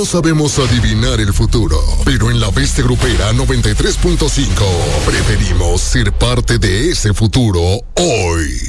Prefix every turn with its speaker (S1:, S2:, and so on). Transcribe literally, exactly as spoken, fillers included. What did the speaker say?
S1: sabemos adivinar el futuro, pero en la Bestia Grupera noventa y tres punto cinco preferimos ser parte de ese futuro hoy.